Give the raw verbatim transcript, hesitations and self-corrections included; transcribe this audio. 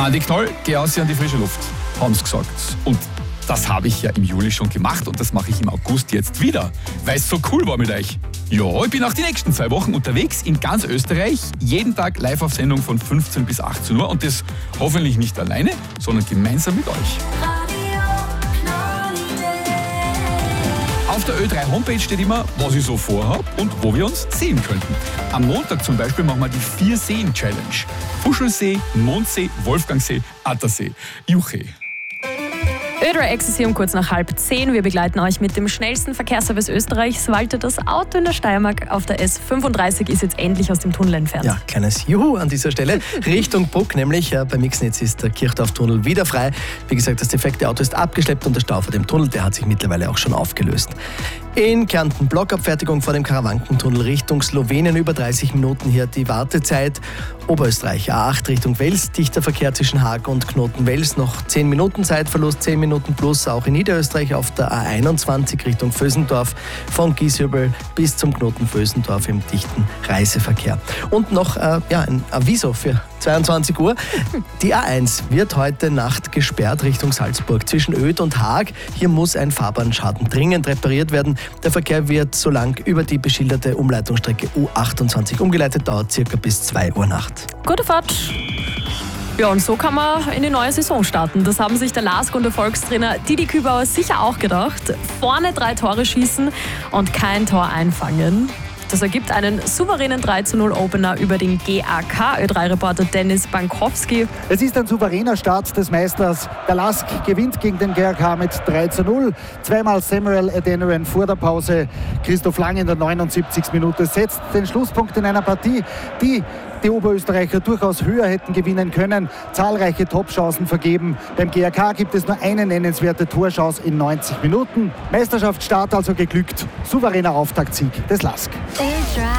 Andi Knoll, geh aus hier an die frische Luft, haben sie gesagt. Und das habe ich ja im Juli schon gemacht und das mache ich im August jetzt wieder, weil es so cool war mit euch. Ja, ich bin auch die nächsten zwei Wochen unterwegs in ganz Österreich, jeden Tag live auf Sendung von fünfzehn bis achtzehn Uhr und das hoffentlich nicht alleine, sondern gemeinsam mit euch. Auf der Ö drei Homepage steht immer, was ich so vorhabe und wo wir uns sehen könnten. Am Montag zum Beispiel machen wir die Vier-Seen-Challenge. Fuschelsee, Mondsee, Wolfgangsee, Attersee, Juche. Ö drei X ist hier um kurz nach halb zehn. Wir begleiten euch mit dem schnellsten Verkehrsservice Österreichs. Walter, das Auto in der Steiermark auf der S fünfunddreißig ist jetzt endlich aus dem Tunnel entfernt. Ja, kleines Juhu an dieser Stelle. Richtung Bruck nämlich. Ja, beim Mixnetz ist der Kirchdorf-Tunnel wieder frei. Wie gesagt, das defekte Auto ist abgeschleppt und der Stau vor dem Tunnel, der hat sich mittlerweile auch schon aufgelöst. In Kärnten Blockabfertigung vor dem Karawankentunnel Richtung Slowenien, über dreißig Minuten hier die Wartezeit. Oberösterreich A acht Richtung Wels, dichter Verkehr zwischen Haag und Knoten-Wels, noch zehn Minuten Zeitverlust, zehn Minuten plus auch in Niederösterreich auf der A einundzwanzig Richtung Vösendorf, von Gieshübel bis zum Knoten Vösendorf im dichten Reiseverkehr. Und noch äh, ja, ein Aviso für zweiundzwanzig Uhr. Die A eins wird heute Nacht gesperrt Richtung Salzburg zwischen Oedt und Haag. Hier muss ein Fahrbahnschaden dringend repariert werden. Der Verkehr wird so lang über die beschilderte Umleitungsstrecke U achtundzwanzig umgeleitet, dauert circa bis zwei Uhr Nacht. Gute Fahrt! Ja, und so kann man in die neue Saison starten. Das haben sich der Lask und der Volkstrainer Didi Kübauer sicher auch gedacht. Vorne drei Tore schießen und kein Tor einfangen. Das ergibt einen souveränen drei zu null Opener über den G A K. Ö drei Reporter Dennis Bankowski. Es ist ein souveräner Start des Meisters. Der Lask gewinnt gegen den G A K mit drei zu null. Zweimal Samuel Adeniran vor der Pause. Christoph Lang in der neunundsiebzigsten Minute setzt den Schlusspunkt in einer Partie, die die Oberösterreicher durchaus höher hätten gewinnen können. Zahlreiche Top-Chancen vergeben. Beim G A K gibt es nur eine nennenswerte Torchance in neunzig Minuten. Meisterschaftsstart also geglückt. Souveräner Auftaktsieg des Lask.